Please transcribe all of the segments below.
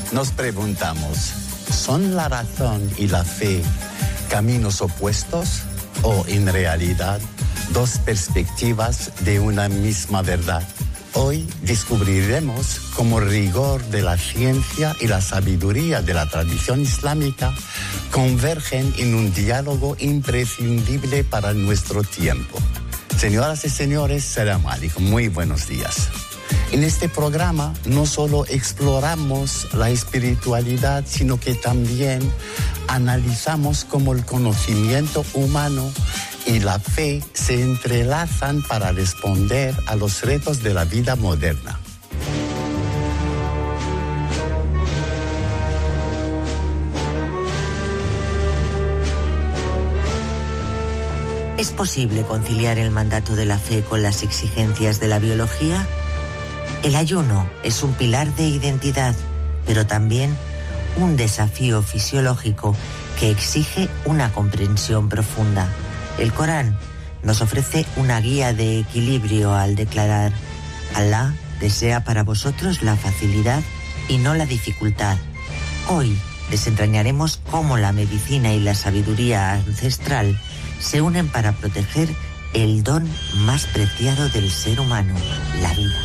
Nos preguntamos, ¿son la razón y la fe caminos opuestos o en realidad dos perspectivas de una misma verdad? Hoy descubriremos cómo el rigor de la ciencia y la sabiduría de la tradición islámica convergen en un diálogo imprescindible para nuestro tiempo. Señoras y señores, Salam alaikum, muy buenos días. En este programa no solo exploramos la espiritualidad, sino que también analizamos cómo el conocimiento humano y la fe se entrelazan para responder a los retos de la vida moderna. ¿Es posible conciliar el mandato de la fe con las exigencias de la biología? El ayuno es un pilar de identidad, pero también un desafío fisiológico que exige una comprensión profunda. El Corán nos ofrece una guía de equilibrio al declarar: Alá desea para vosotros la facilidad y no la dificultad. Hoy desentrañaremos cómo la medicina y la sabiduría ancestral se unen para proteger el don más preciado del ser humano, la vida.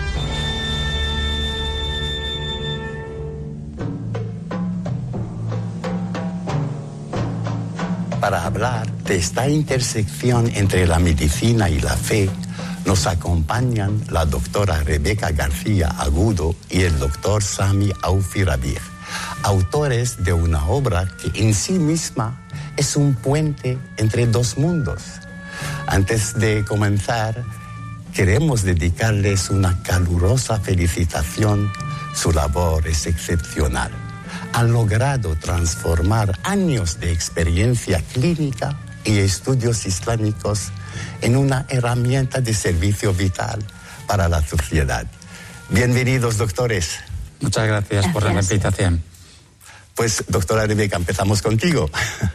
Para hablar de esta intersección entre la medicina y la fe, nos acompañan la doctora Rebeca García Agudo y el doctor Sami Aufi Rabih, autores de una obra que en sí misma es un puente entre dos mundos. Antes de comenzar, queremos dedicarles una calurosa felicitación. Su labor es excepcional. Han logrado transformar años de experiencia clínica y estudios islámicos en una herramienta de servicio vital para la sociedad. Bienvenidos, doctores. Muchas gracias por la invitación. Pues, doctora Rebeca, empezamos contigo.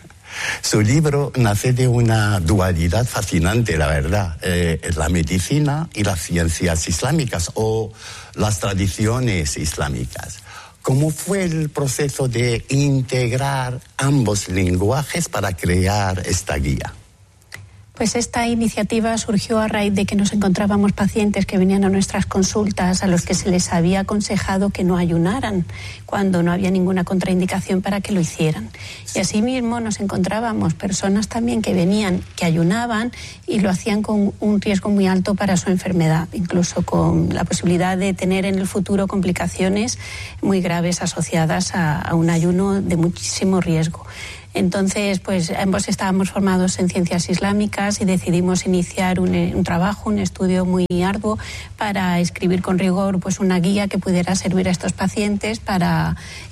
Su libro nace de una dualidad fascinante, la verdad, la medicina y las ciencias islámicas o las tradiciones islámicas. ¿Cómo fue el proceso de integrar ambos lenguajes para crear esta guía? Pues esta iniciativa surgió a raíz de que nos encontrábamos pacientes que venían a nuestras consultas a los que se les había aconsejado que no ayunaran cuando no había ninguna contraindicación para que lo hicieran. Y asimismo nos encontrábamos personas también que venían, que ayunaban y lo hacían con un riesgo muy alto para su enfermedad, incluso con la posibilidad de tener en el futuro complicaciones muy graves asociadas a un ayuno de muchísimo riesgo. Entonces, pues ambos estábamos formados en ciencias islámicas y decidimos iniciar un trabajo, un estudio muy arduo para escribir con rigor pues una guía que pudiera servir a estos pacientes para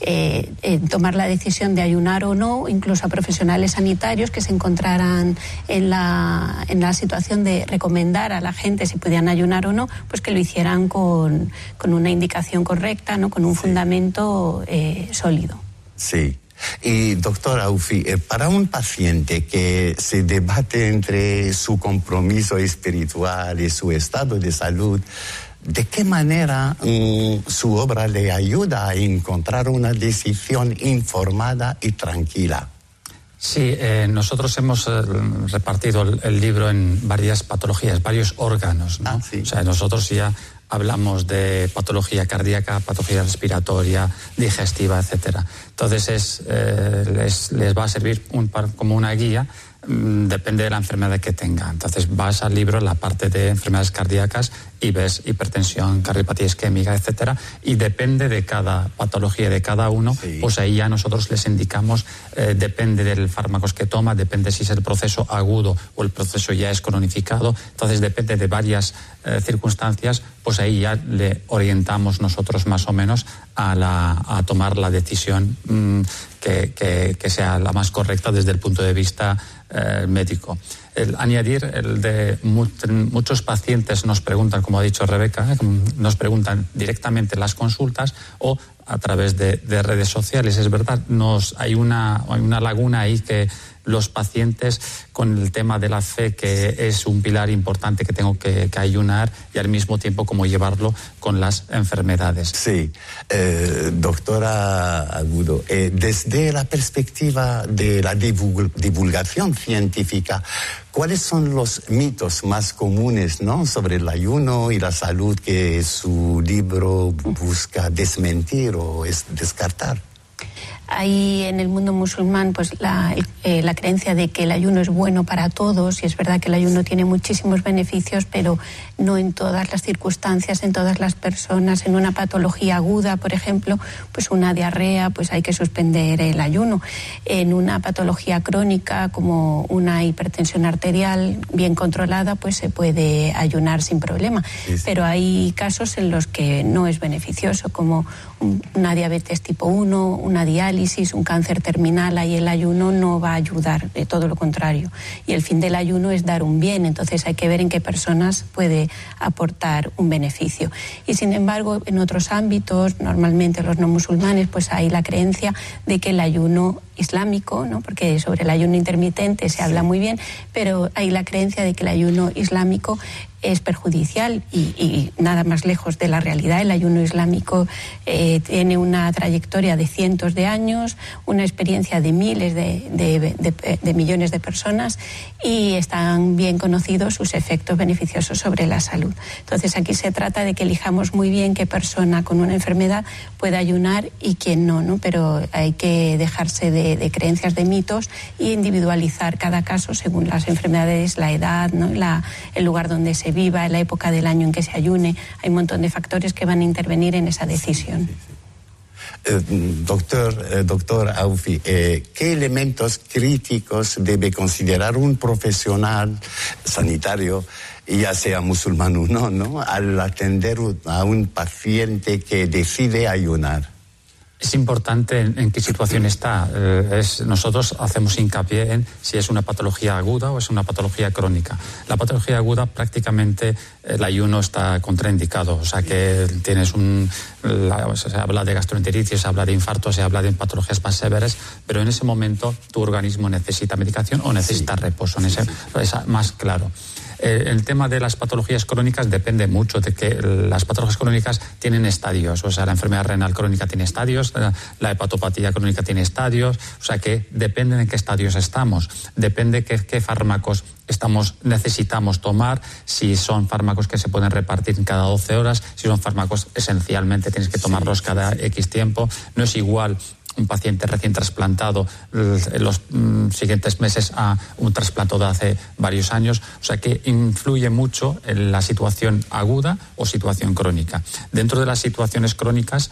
tomar la decisión de ayunar o no, incluso a profesionales sanitarios que se encontraran en la situación de recomendar a la gente si podían ayunar o no, pues que lo hicieran con una indicación correcta, ¿no? Con un fundamento sólido. Sí. Y doctora Aufi, para un paciente que se debate entre su compromiso espiritual y su estado de salud, ¿de qué manera su obra le ayuda a encontrar una decisión informada y tranquila? Sí, nosotros hemos repartido el libro en varias patologías, varios órganos, ¿no? Sí. O sea, nosotros ya hablamos de patología cardíaca, patología respiratoria, digestiva, etcétera. Entonces les va a servir como una guía, depende de la enfermedad que tenga. Entonces vas al libro, la parte de enfermedades cardíacas, y ves hipertensión, cardiopatía isquémica, etcétera, y depende de cada patología de cada uno, sí. Pues ahí ya nosotros les indicamos, depende del fármacos que toma, depende si es el proceso agudo o el proceso ya es cronificado, entonces depende de varias circunstancias, pues ahí ya le orientamos nosotros más o menos a tomar la decisión que sea la más correcta desde el punto de vista médico. Añadir el de muchos pacientes nos preguntan, como ha dicho Rebeca, nos preguntan directamente en las consultas o a través de redes sociales. Es verdad, hay una laguna ahí que los pacientes con el tema de la fe, que es un pilar importante que tengo que ayunar, y al mismo tiempo cómo llevarlo con las enfermedades. Sí, doctora Agudo, desde la perspectiva de la divulgación científica, ¿cuáles son los mitos más comunes, ¿no?, sobre el ayuno y la salud que su libro busca desmentir o descartar? Hay en el mundo musulmán pues la creencia de que el ayuno es bueno para todos, y es verdad que el ayuno tiene muchísimos beneficios, pero no en todas las circunstancias, en todas las personas. En una patología aguda, por ejemplo, pues una diarrea, pues hay que suspender el ayuno. En una patología crónica como una hipertensión arterial bien controlada, pues se puede ayunar sin problema. Sí. Pero hay casos en los que no es beneficioso, como una diabetes tipo 1, una diálisis, un cáncer terminal. Ahí el ayuno no va a ayudar, de todo lo contrario. Y el fin del ayuno es dar un bien, entonces hay que ver en qué personas puede aportar un beneficio. Y sin embargo, en otros ámbitos, normalmente los no musulmanes, pues hay la creencia de que el ayuno islámico, ¿no?, porque sobre el ayuno intermitente se habla muy bien, pero hay la creencia de que el ayuno islámico es perjudicial y nada más lejos de la realidad. El ayuno islámico tiene una trayectoria de cientos de años, una experiencia de miles de millones de personas, y están bien conocidos sus efectos beneficiosos sobre la salud. Entonces aquí se trata de que elijamos muy bien qué persona con una enfermedad puede ayunar y quién no, ¿no? Pero hay que dejarse de creencias, de mitos, e individualizar cada caso según las enfermedades, la edad, ¿no?, el lugar donde se viva, la época del año en que se ayune. Hay un montón de factores que van a intervenir en esa decisión. Doctor Aufi, ¿qué elementos críticos debe considerar un profesional sanitario, ya sea musulmán o no, al atender a un paciente que decide ayunar? Es importante en qué situación está. Nosotros hacemos hincapié en si es una patología aguda o es una patología crónica. La patología aguda, prácticamente el ayuno está contraindicado. O sea que tienes se habla de gastroenteritis, se habla de infarto, se habla de patologías más severas, pero en ese momento tu organismo necesita medicación o necesita reposo. Es más claro. El tema de las patologías crónicas depende mucho de que las patologías crónicas tienen estadios. O sea, la enfermedad renal crónica tiene estadios, la hepatopatía crónica tiene estadios. O sea, que depende en qué estadios estamos. Depende qué fármacos necesitamos tomar, si son fármacos que se pueden repartir cada 12 horas, si son fármacos esencialmente tienes que tomarlos cada X tiempo. No es igual un paciente recién trasplantado en los siguientes meses a un trasplantado de hace varios años. O sea que influye mucho en la situación aguda o situación crónica. Dentro de las situaciones crónicas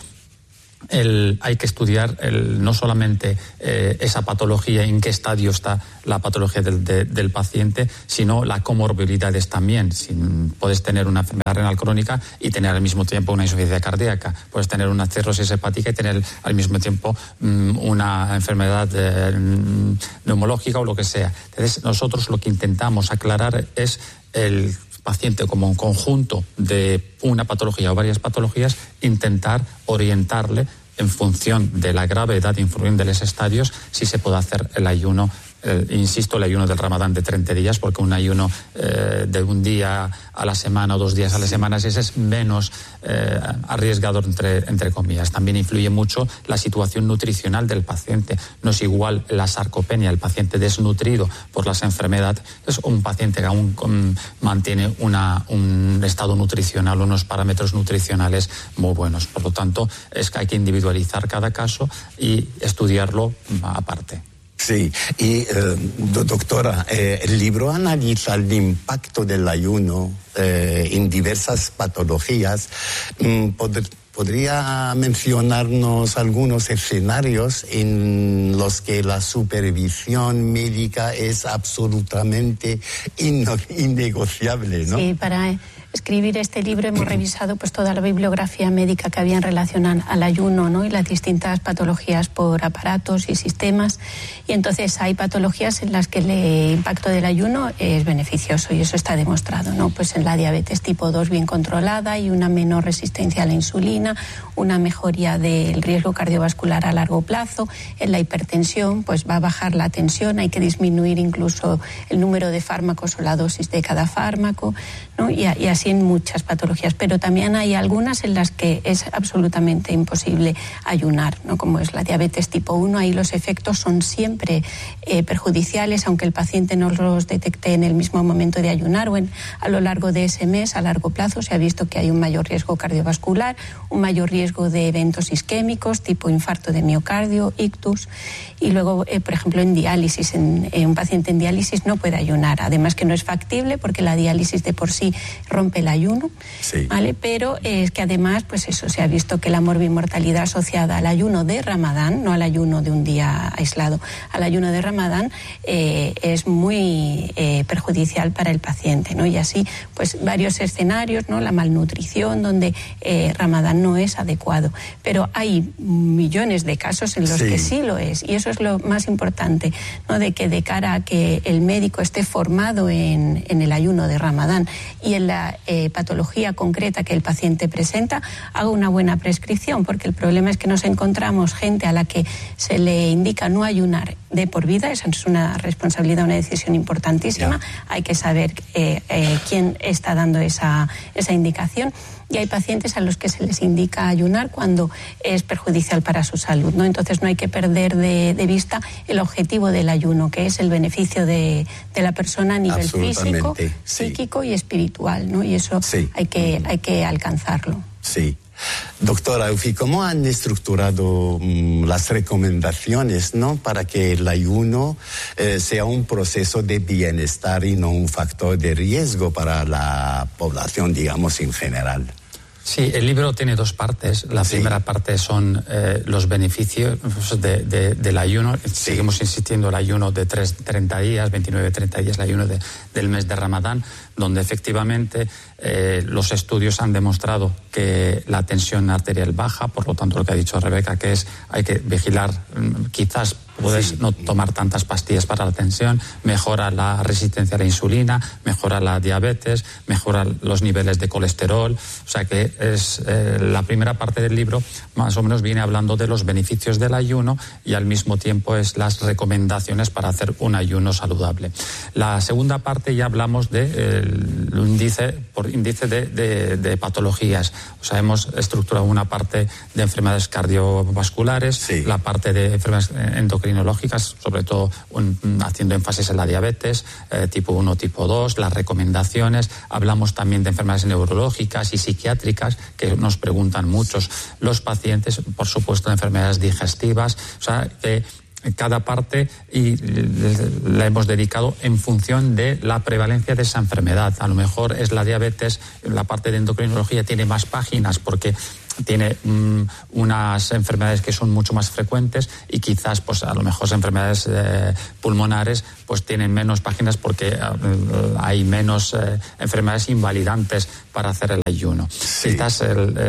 hay que estudiar no solamente esa patología, en qué estadio está la patología del paciente, sino las comorbilidades también. Puedes tener una enfermedad renal crónica y tener al mismo tiempo una insuficiencia cardíaca. Puedes tener una cirrosis hepática y tener al mismo tiempo una enfermedad neumológica o lo que sea. Entonces, nosotros lo que intentamos aclarar es el paciente como un conjunto de una patología o varias patologías, intentar orientarle en función de la gravedad influyente de los estadios si se puede hacer el ayuno. Insisto, el ayuno del Ramadán de 30 días, porque un ayuno de un día a la semana o 2 días a la semana, ese es menos arriesgado, entre comillas. También influye mucho la situación nutricional del paciente. No es igual la sarcopenia, el paciente desnutrido por las enfermedades, es un paciente que aún mantiene un estado nutricional, unos parámetros nutricionales muy buenos. Por lo tanto, es que hay que individualizar cada caso y estudiarlo aparte. Sí, y doctora, el libro analiza el impacto del ayuno en diversas patologías. ¿Podría mencionarnos algunos escenarios en los que la supervisión médica es absolutamente innegociable, ¿no? Sí, para escribir este libro hemos revisado pues toda la bibliografía médica que había en relación al ayuno, ¿no? Y las distintas patologías por aparatos y sistemas. Y entonces hay patologías en las que el impacto del ayuno es beneficioso y eso está demostrado, ¿no? Pues en la diabetes tipo 2 bien controlada y una menor resistencia a la insulina, una mejoría del riesgo cardiovascular a largo plazo. En la hipertensión pues va a bajar la tensión, hay que disminuir incluso el número de fármacos o la dosis de cada fármaco, ¿no? Y así en muchas patologías, pero también hay algunas en las que es absolutamente imposible ayunar, ¿no? Como es la diabetes tipo 1, ahí los efectos son siempre perjudiciales, aunque el paciente no los detecte en el mismo momento de ayunar o a lo largo de ese mes, a largo plazo se ha visto que hay un mayor riesgo cardiovascular, un mayor riesgo de eventos isquémicos tipo infarto de miocardio, ictus, y luego, por ejemplo, en diálisis, un paciente en diálisis no puede ayunar, además que no es factible porque la diálisis de por sí rompe el ayuno, sí. ¿Vale? Pero es que además, pues eso, se ha visto que la morbimortalidad asociada al ayuno de Ramadán, no al ayuno de un día aislado, al ayuno de Ramadán es muy perjudicial para el paciente, ¿no? Y así, pues varios escenarios, ¿no? La malnutrición, donde Ramadán no es adecuado, pero hay millones de casos en los que sí lo es, y eso es lo más importante, ¿no? De que de cara a que el médico esté formado en el ayuno de Ramadán y en la patología concreta que el paciente presenta, haga una buena prescripción, porque el problema es que nos encontramos gente a la que se le indica no ayunar de por vida. Esa es una responsabilidad, una decisión importantísima. Hay que saber quién está dando esa indicación. Y hay pacientes a los que se les indica ayunar cuando es perjudicial para su salud, ¿no? Entonces no hay que perder de vista el objetivo del ayuno, que es el beneficio de la persona a nivel físico, psíquico y espiritual, ¿no? Y eso hay que alcanzarlo. Sí. Doctora Aufi, ¿cómo han estructurado las recomendaciones, ¿no? Para que el ayuno sea un proceso de bienestar y no un factor de riesgo para la población, digamos, en general? Sí, el libro tiene dos partes. La primera parte son los beneficios del ayuno. Seguimos insistiendo el ayuno de 30 días, 29-30 días, el ayuno del mes de Ramadán, donde efectivamente los estudios han demostrado que la tensión arterial baja, por lo tanto lo que ha dicho Rebeca, que es hay que vigilar, quizás puedes no tomar tantas pastillas para la tensión, mejora la resistencia a la insulina, mejora la diabetes, mejora los niveles de colesterol. O sea que es la primera parte del libro más o menos viene hablando de los beneficios del ayuno y al mismo tiempo es las recomendaciones para hacer un ayuno saludable. La segunda parte ya hablamos del índice de patologías. O sea, hemos estructurado una parte de enfermedades cardiovasculares, la parte de enfermedades endocrinológicas, sobre todo haciendo énfasis en la diabetes, tipo 1, tipo 2, las recomendaciones. Hablamos también de enfermedades neurológicas y psiquiátricas, que nos preguntan muchos los pacientes, por supuesto, de enfermedades digestivas. O sea, que cada parte y la hemos dedicado en función de la prevalencia de esa enfermedad. A lo mejor es la diabetes, la parte de endocrinología tiene más páginas porque tiene unas enfermedades que son mucho más frecuentes y quizás pues a lo mejor enfermedades pulmonares pues tienen menos páginas porque hay menos enfermedades invalidantes para hacer el ayuno. Quizás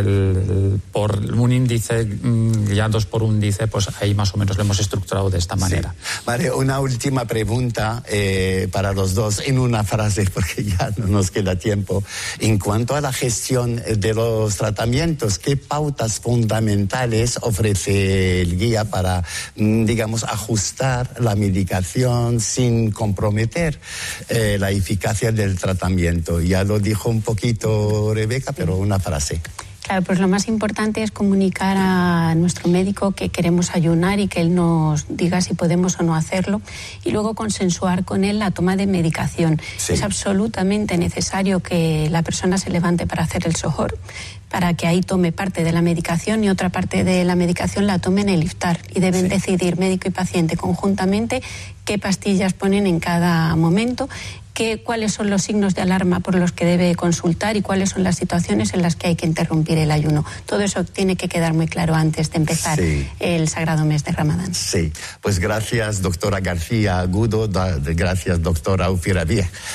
por un índice, guiados por un índice, pues ahí más o menos lo hemos estructurado de esta manera. Vale, una última pregunta para los dos en una frase porque ya no nos queda tiempo. En cuanto a la gestión de los tratamientos, ¿qué pautas fundamentales ofrece el guía para, digamos, ajustar la medicación sin comprometer la eficacia del tratamiento? Ya lo dijo un poquito Rebeca, pero una frase. Claro, pues lo más importante es comunicar a nuestro médico que queremos ayunar y que él nos diga si podemos o no hacerlo y luego consensuar con él la toma de medicación. Es absolutamente necesario que la persona se levante para hacer el sohor, para que ahí tome parte de la medicación y otra parte de la medicación la tome en el iftar y deben decidir médico y paciente conjuntamente qué pastillas ponen en cada momento, cuáles son los signos de alarma por los que debe consultar y cuáles son las situaciones en las que hay que interrumpir el ayuno. Todo eso tiene que quedar muy claro antes de empezar el sagrado mes de Ramadán. Sí, pues gracias doctora García Agudo, gracias doctora Aufi Rabie.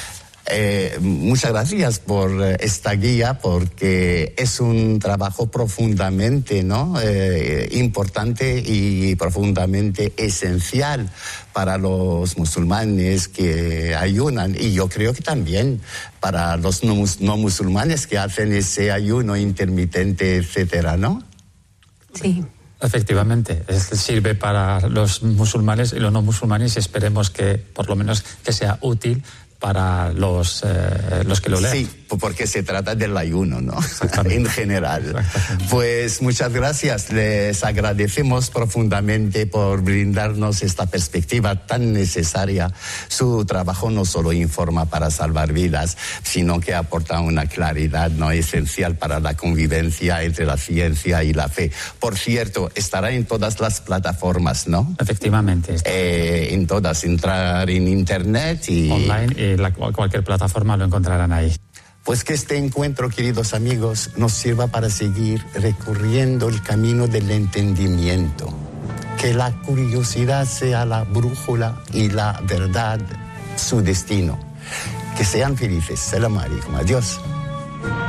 Muchas gracias por esta guía, porque es un trabajo profundamente, ¿no? Importante y profundamente esencial para los musulmanes que ayunan, y yo creo que también para los no musulmanes que hacen ese ayuno intermitente, etcétera, ¿no? Sí. Efectivamente, sirve para los musulmanes y los no musulmanes, y esperemos que por lo menos que sea útil para los que lo lean. Sí, porque se trata del ayuno, ¿no? En general. Pues muchas gracias. Les agradecemos profundamente por brindarnos esta perspectiva tan necesaria. Su trabajo no solo informa para salvar vidas, sino que aporta una claridad, ¿no?, esencial para la convivencia entre la ciencia y la fe. Por cierto, estará en todas las plataformas, ¿no? Efectivamente. En todas, entrar en internet y... online, cualquier plataforma lo encontrarán ahí. Pues que este encuentro, queridos amigos, nos sirva para seguir recorriendo el camino del entendimiento. Que la curiosidad sea la brújula y la verdad su destino. Que sean felices. Salam alaikum. Adiós.